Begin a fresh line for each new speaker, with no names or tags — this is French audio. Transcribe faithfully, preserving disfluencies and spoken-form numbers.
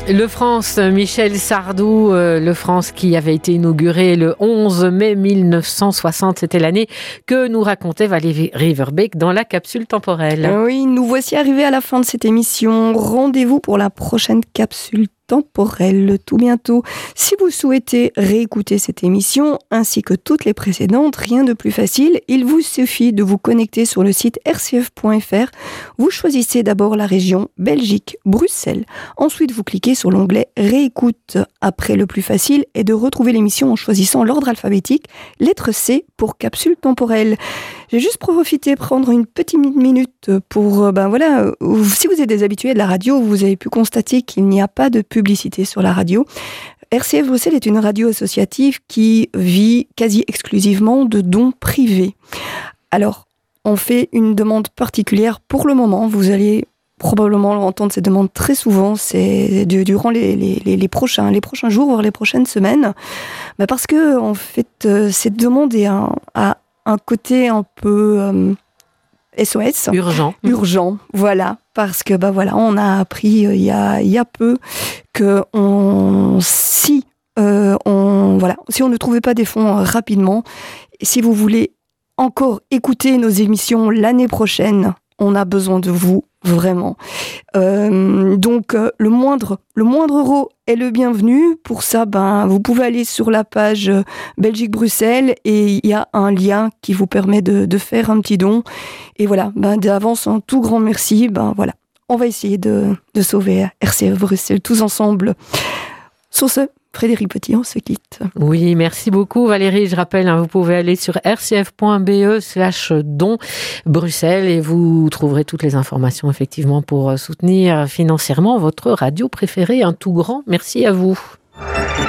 Le France, Michel Sardou, euh, le France qui avait été inauguré le onze mai mille neuf cent soixante, c'était l'année que nous racontait Valérie Riverbeck dans la capsule temporelle.
Oui, nous voici arrivés à la fin de cette émission. Rendez-vous pour la prochaine capsule temporelle tout bientôt. Si vous souhaitez réécouter cette émission ainsi que toutes les précédentes, rien de plus facile, il vous suffit de vous connecter sur le site r c f point f r. Vous choisissez d'abord la région Belgique, Bruxelles. Ensuite, vous cliquez sur l'onglet Réécoute. Après, le plus facile est de retrouver l'émission en choisissant l'ordre alphabétique, lettre C pour capsule temporelle. J'ai juste profité de prendre une petite minute pour, ben voilà, si vous êtes des habitués de la radio, vous avez pu constater qu'il n'y a pas de publicité sur la radio. R C F Bruxelles est une radio associative qui vit quasi exclusivement de dons privés. Alors, on fait une demande particulière pour le moment. Vous allez probablement entendre cette demande très souvent, c'est durant les, les, les, prochains, les prochains jours, voire les prochaines semaines. Ben parce que, en fait, cette demande est un, à un côté un peu euh, S O S.
Urgent.
Urgent, voilà. Parce que, bah voilà, on a appris euh, il y a, il y a peu que on, si, euh, on, voilà, si on ne trouvait pas des fonds euh, rapidement, si vous voulez encore écouter nos émissions l'année prochaine, on a besoin de vous, vraiment. Euh, donc, euh, le moindre, le moindre euro est le bienvenu. Pour ça, ben, vous pouvez aller sur la page euh, Belgique-Bruxelles et il y a un lien qui vous permet de, de faire un petit don. Et voilà, ben, d'avance, un tout grand merci. Ben, voilà, on va essayer de, de sauver R C F Bruxelles tous ensemble. Sur ce, Frédéric Petit, on se quitte.
Oui, merci beaucoup Valérie. Je rappelle, hein, vous pouvez aller sur r c f point b e slash don Bruxelles et vous trouverez toutes les informations effectivement pour soutenir financièrement votre radio préférée. Un tout grand merci à vous.